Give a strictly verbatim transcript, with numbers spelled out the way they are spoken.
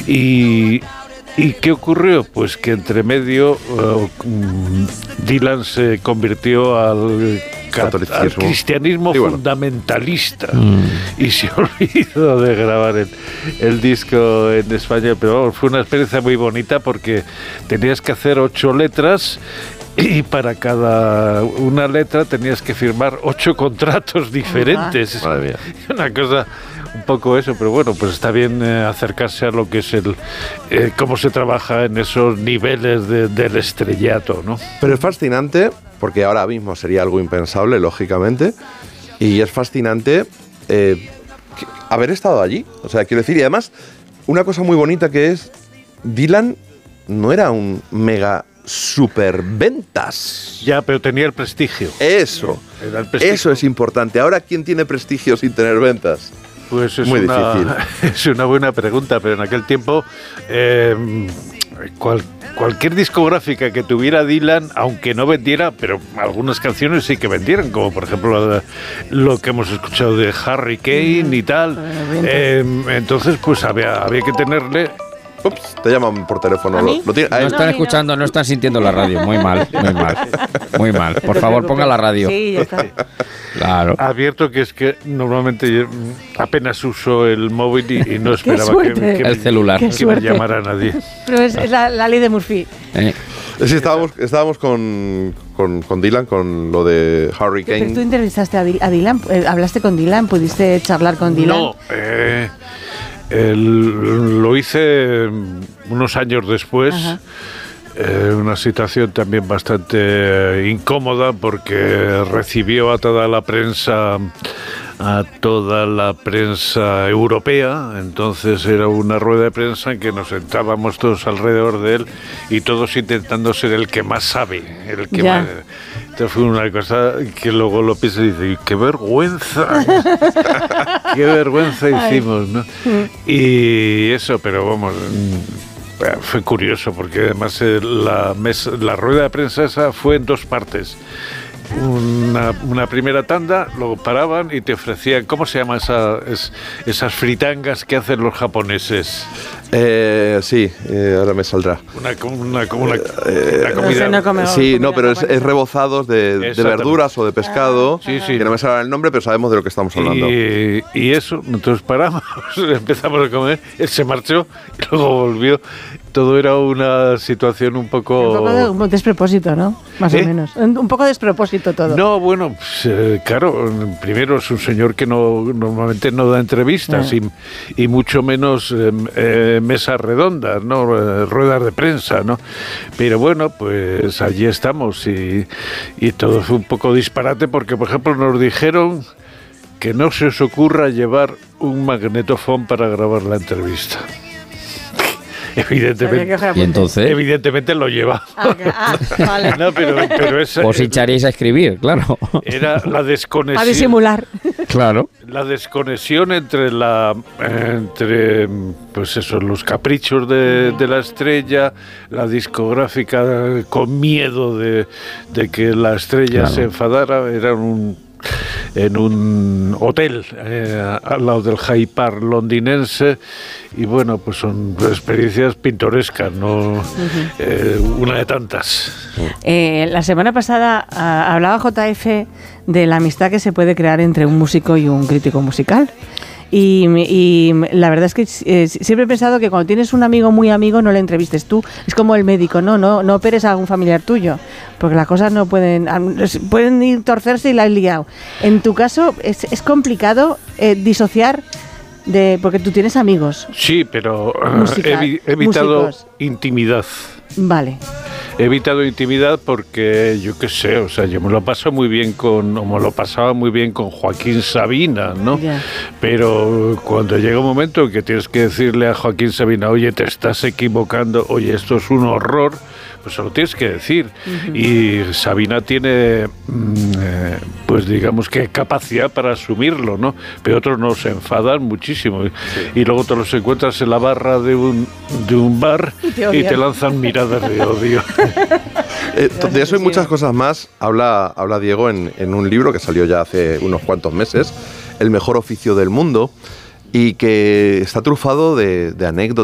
Y... ¿Y qué ocurrió? Pues que entre medio uh, Dylan se convirtió al, al cristianismo sí, bueno. fundamentalista mm. y se olvidó de grabar el, el disco en España, pero vamos, fue una experiencia muy bonita porque tenías que hacer ocho letras y para cada una letra tenías que firmar ocho contratos diferentes. Madre mía. Una cosa... un poco eso, pero bueno, pues está bien eh, acercarse a lo que es el eh, cómo se trabaja en esos niveles de, del estrellato, ¿no? Pero es fascinante, porque ahora mismo sería algo impensable, lógicamente, y es fascinante eh, que, haber estado allí, o sea, quiero decir, y además, una cosa muy bonita que es, Dylan no era un mega superventas. Ya, pero tenía el prestigio. Eso, Era el prestigio. Eso es importante. Ahora, ¿quién tiene prestigio sin tener ventas? Pues es muy una, difícil. Es una buena pregunta, pero en aquel tiempo eh, cual, cualquier discográfica que tuviera Dylan, aunque no vendiera, pero algunas canciones sí que vendieran, como por ejemplo lo, lo que hemos escuchado de Harry Kane y tal. Eh, entonces, pues había, había que tenerle... Ups, te llaman por teléfono. ¿Lo, lo tiene, no están no, escuchando, no están sintiendo la radio. Muy mal, muy mal. Muy mal. Por favor, ponga la radio. Sí, ya está. Claro. Advierto que es que normalmente yo apenas uso el móvil y, y no esperaba que, que, el celular. que me llamara nadie. Pero es, es la, la ley de Murphy. Eh. Sí, estábamos, estábamos con, con, con Dylan, con lo de Harry Kane. ¿Pero tú entrevistaste a Dylan? ¿Hablaste con Dylan? ¿Pudiste charlar con Dylan? No, eh... El, lo hice unos años después, eh, una situación también bastante incómoda porque recibió a toda la prensa, a toda la prensa europea, entonces era una rueda de prensa en que nos sentábamos todos alrededor de él y todos intentando ser el que más sabe, el que ya. más... Esto fue una cosa que luego lo piensa y dice, qué vergüenza, qué vergüenza hicimos, ¿no? Y eso, pero vamos, fue curioso porque además la, mesa, la rueda de prensa esa fue en dos partes. Una, una primera tanda, luego paraban y te ofrecían, ¿cómo se llama esa, es, esas fritangas que hacen los japoneses? Eh, sí, eh, ahora me saldrá. Una, una, una, una, eh, una comida. No sé, no come, sí, no, pero es, es rebozados de, de verduras o de pescado. Sí, sí. Que no me sale el nombre, pero sabemos de lo que estamos hablando. Y, y eso, entonces paramos, empezamos a comer, él se marchó y luego volvió. Todo era una situación un poco... Un poco de un despropósito, ¿no? Más ¿Eh? o menos. Un poco de despropósito todo. No, bueno, pues, eh, claro, primero es un señor que no normalmente no da entrevistas eh. y, y mucho menos eh, eh, mesas redondas, ¿no? Eh, ruedas de prensa, ¿no? Pero bueno, pues allí estamos y, y todo fue un poco disparate porque, por ejemplo, nos dijeron que no se os ocurra llevar un magnetofón para grabar la entrevista. Evidentemente, ¿Y entonces? Evidentemente lo lleva. Ah, ah, vale. No, pero, pero esa, os echaríais a escribir, claro. Era la desconexión. A disimular. Claro. La desconexión entre la entre pues eso, los caprichos de, de la estrella, la discográfica con miedo de, de que la estrella claro. se enfadara, era un en un hotel eh, al lado del Hyde Park londinense y bueno, pues son experiencias pintorescas, no uh-huh. eh, una de tantas. Eh, la semana pasada uh, hablaba J F de la amistad que se puede crear entre un músico y un crítico musical. Y, y la verdad es que eh, siempre he pensado que cuando tienes un amigo muy amigo no le entrevistes tú. Es como el médico, no, no, no operes a algún familiar tuyo, porque las cosas no pueden pueden ir torcerse y la has liado. En tu caso es, es complicado eh, disociar de porque tú tienes amigos. Sí, pero Musical, he, he evitado músicos. intimidad. Vale. He evitado intimidad porque, yo qué sé, o sea, yo me lo paso muy bien con, o me lo pasaba muy bien con Joaquín Sabina, ¿no? Yeah. Pero cuando llega un momento que tienes que decirle a Joaquín Sabina, oye, te estás equivocando, oye, esto es un horror, pues se lo tienes que decir. Uh-huh. Y Sabina tiene, eh, pues digamos que capacidad para asumirlo, ¿no? Pero otros no se enfadan muchísimo. Sí. Y luego te los encuentras en la barra de un, de un bar y te, y te lanzan miradas de odio. eh, de eso y muchas cosas más habla, habla Diego en, en un libro que salió ya hace unos cuantos meses, El mejor oficio del mundo, y que está trufado de, de anécdotas